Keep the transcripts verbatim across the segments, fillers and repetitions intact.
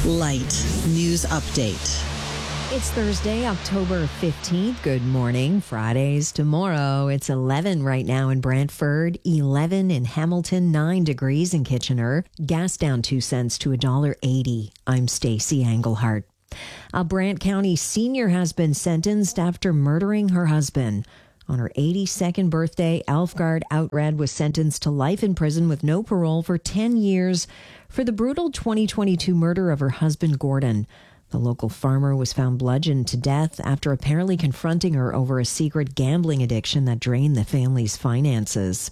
Light News Update. It's Thursday, October fifteenth. Good morning. Friday's tomorrow. It's eleven right now in Brantford, eleven in Hamilton, nine degrees in Kitchener. Gas down two cents to one dollar eighty. I'm Stacey Englehart. A Brant County senior has been sentenced after murdering her husband. On her eighty-second birthday, Elfgard Outred was sentenced to life in prison with no parole for ten years for the brutal twenty twenty-two murder of her husband, Gordon. The local farmer was found bludgeoned to death after apparently confronting her over a secret gambling addiction that drained the family's finances.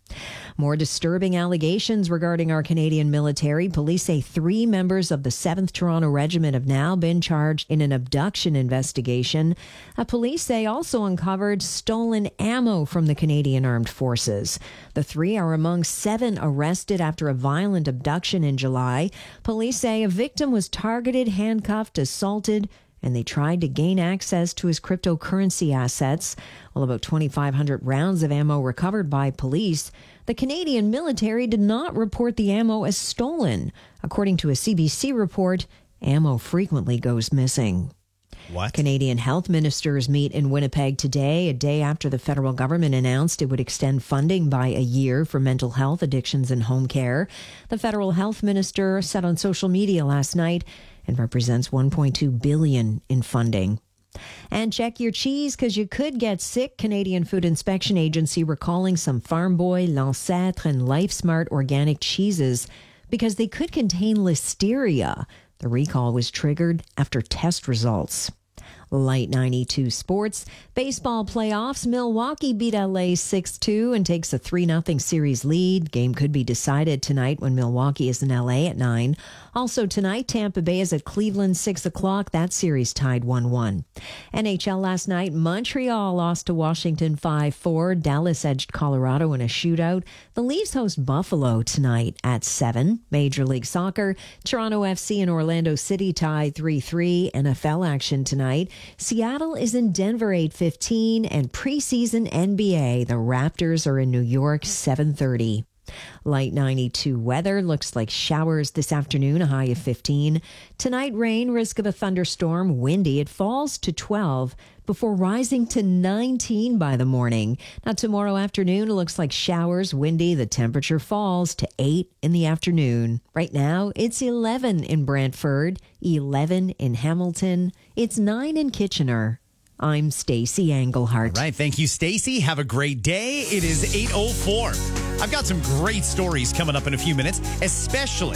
More disturbing allegations regarding our Canadian military. Police say three members of the seventh Toronto Regiment have now been charged in an abduction investigation. Uh, police say also uncovered stolen ammo from the Canadian Armed Forces. The three are among seven arrested after a violent abduction in July. Police say a victim was targeted, handcuffed, assaulted, and they tried to gain access to his cryptocurrency assets. Well, about twenty-five hundred rounds of ammo recovered by police. The Canadian military did not report the ammo as stolen. According to a C B C report, ammo frequently goes missing. What? Canadian health ministers meet in Winnipeg today, a day after the federal government announced it would extend funding by a year for mental health, addictions, and home care. The federal health minister said on social media last night and represents one point two billion dollars in funding. And check your cheese because you could get sick. Canadian Food Inspection Agency recalling some Farm Boy, L'Ancêtre, and LifeSmart organic cheeses because they could contain listeria. The recall was triggered after test results. Light ninety-two sports. Baseball playoffs. Milwaukee beat L A six two and takes a three nothing series lead. Game could be decided tonight when Milwaukee is in L A at nine. Also tonight, Tampa Bay is at Cleveland, six o'clock. That series tied one one. N H L last night, Montreal lost to Washington five four. Dallas edged Colorado in a shootout. The Leafs host Buffalo tonight at seven. Major League Soccer, Toronto F C and Orlando City tied three three. N F L action tonight. Seattle is in Denver eight fifteen, and preseason N B A, the Raptors are in New York seven thirty. Light ninety-two weather. Looks like showers this afternoon, a high of fifteen. Tonight, rain, risk of a thunderstorm, windy. It falls to twelve before rising to nineteen by the morning. Now, tomorrow afternoon, it looks like showers, windy. The temperature falls to eight in the afternoon. Right now, it's eleven in Brantford, eleven in Hamilton. It's nine in Kitchener. I'm Stacey Englehart. All right, thank you, Stacey. Have a great day. It is eight oh four. I've got some great stories coming up in a few minutes, especially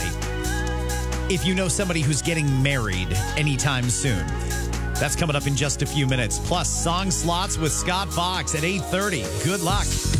if you know somebody who's getting married anytime soon. That's coming up in just a few minutes. Plus, song slots with Scott Fox at eight thirty. Good luck.